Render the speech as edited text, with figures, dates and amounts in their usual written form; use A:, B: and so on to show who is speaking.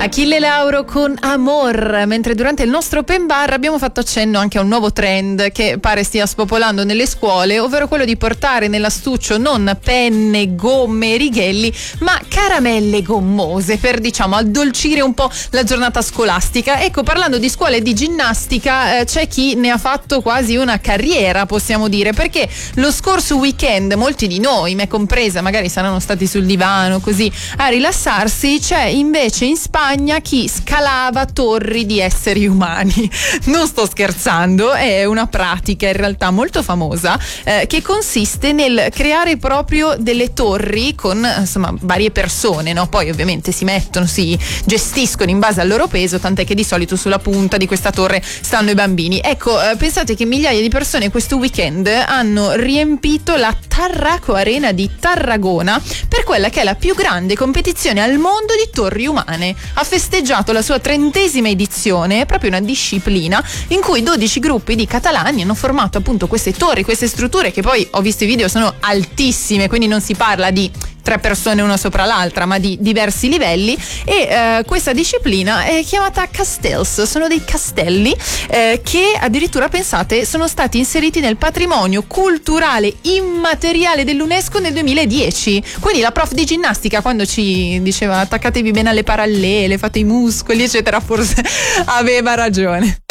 A: Achille Lauro con Amor, mentre durante il nostro open bar abbiamo fatto accenno anche a un nuovo trend che pare stia spopolando nelle scuole, ovvero quello di portare nell'astuccio non penne, gomme e righelli, ma caramelle gommose per, diciamo, addolcire un po' la giornata scolastica. Ecco, parlando di scuole di ginnastica, c'è chi ne ha fatto quasi una carriera, possiamo dire, perché lo scorso weekend molti di noi, me compresa, magari saranno stati sul divano così a rilassarsi. C'è invece in Spagna chi scalava torri di esseri umani. Non sto scherzando, è una pratica in realtà molto famosa, che consiste nel creare proprio delle torri con, insomma, varie persone, no? Poi ovviamente si mettono, si gestiscono in base al loro peso, tant'è che di solito sulla punta di questa torre stanno i bambini. Ecco, pensate che migliaia di persone questo weekend hanno riempito la Tarraco Arena di Tarragona per quella che è la più grande competizione al mondo di torri umane. Ha festeggiato la sua 30ª edizione, proprio una disciplina in cui 12 gruppi di catalani hanno formato appunto queste torri, queste strutture che poi ho visto i video sono altissime, quindi non si parla di 3 persone una sopra l'altra, ma di diversi livelli, e questa disciplina è chiamata castells, sono dei castelli che addirittura, pensate, sono stati inseriti nel patrimonio culturale immateriale dell'UNESCO nel 2010. Quindi la prof di ginnastica, quando ci diceva attaccatevi bene alle parallele, fate i muscoli eccetera, forse aveva ragione.